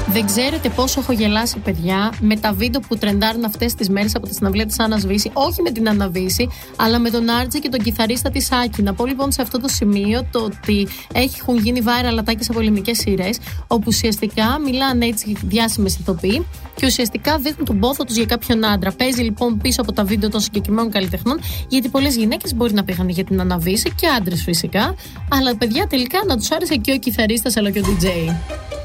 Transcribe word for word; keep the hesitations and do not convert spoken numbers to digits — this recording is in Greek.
Δεν ξέρετε πόσο έχω γελάσει, παιδιά, με τα βίντεο που τρεντάρουν αυτές τις μέρες από τα συναυλία της Άννας Βύση. Όχι με την Άννα Βύση, αλλά με τον Άρτζη και τον κιθαρίστα της Άκη. Να πω λοιπόν σε αυτό το σημείο το ότι έχουν γίνει viral ατάκες από ελληνικές σειρές, όπου ουσιαστικά μιλάνε έτσι διάσημες ηθοποιοί και ουσιαστικά δείχνουν τον πόθο τους για κάποιον άντρα. Παίζει λοιπόν πίσω από τα βίντεο των συγκεκριμένων καλλιτεχνών, γιατί πολλές γυναίκες μπορεί να πήγαν για την Άννα Βύση και άντρες φυσικά. Αλλά παιδιά τελικά να τους άρεσε και ο κιθαρίστας αλλά και ο ντι τζέι.